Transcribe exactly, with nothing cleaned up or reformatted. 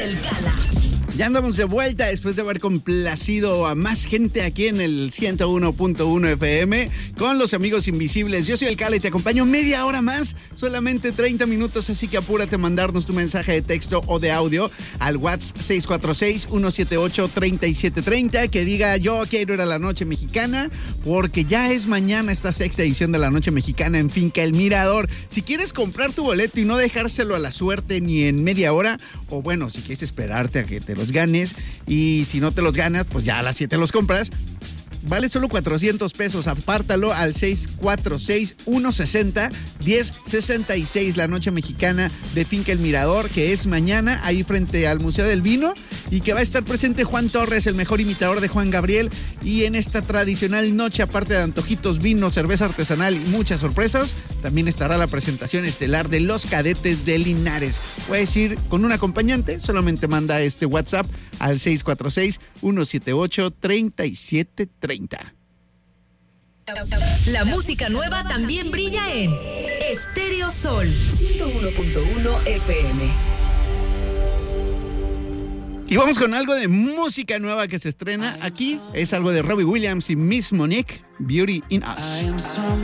del Gala. Ya andamos de vuelta después de haber complacido a más gente aquí en el ciento uno punto uno F M con los amigos invisibles. Yo soy el Cala y te acompaño media hora más, solamente treinta minutos, así que apúrate a mandarnos tu mensaje de texto o de audio al WhatsApp seis cuatro seis, uno siete ocho, tres siete tres cero que diga yo quiero ir a la Noche Mexicana, porque ya es mañana esta sexta edición de la Noche Mexicana en Finca El Mirador. Si quieres comprar tu boleto y no dejárselo a la suerte ni en media hora, o bueno, si quieres esperarte a que te lo ganes, y si no te los ganas, pues ya a las siete los compras. Vale solo cuatrocientos pesos, apártalo al seis cuatro seis, uno seis cero, uno cero seis seis, la Noche Mexicana de Finca El Mirador, que es mañana ahí frente al Museo del Vino, y que va a estar presente Juan Torres, el mejor imitador de Juan Gabriel, y en esta tradicional noche, aparte de antojitos, vino, cerveza artesanal y muchas sorpresas, también estará la presentación estelar de Los Cadetes de Linares. Puedes ir con un acompañante, solamente manda este WhatsApp al seis cuatro seis, uno siete ocho, tres siete tres cero. La música nueva también brilla en Estéreo Sol ciento uno punto uno F M. Y vamos con algo de música nueva que se estrena aquí. Es algo de Robbie Williams y Miss Monique, Beauty in Us.